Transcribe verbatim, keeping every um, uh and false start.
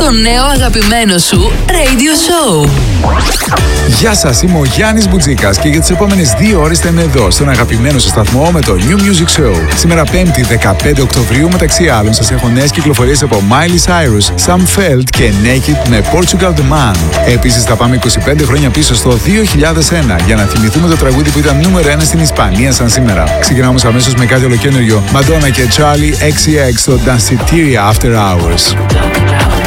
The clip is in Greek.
το νέο αγαπημένο σου radio show. Γεια σας, είμαι ο Γιάννης Μπουτζίκας και για τις επόμενες δύο ώρες θα είμαι εδώ στον αγαπημένο σας σταθμό με το New Music Show. Σήμερα Πέμπτη δεκαπέντε Οκτωβρίου, μεταξύ άλλων, σας έχω νέες κυκλοφορίες από Miley Cyrus, Sam Feld και Naked με Portugal The Man. Επίσης θα πάμε είκοσι πέντε χρόνια πίσω στο δύο χιλιάδες ένα για να θυμηθούμε το τραγούδι που ήταν νούμερο ένα στην Ισπανία σαν σήμερα. Ξεκινάμε όμως αμέσως με κάτι ολοκαίνουργιο. Madonna και Charlie εξ εξ στο Dancing After Hours.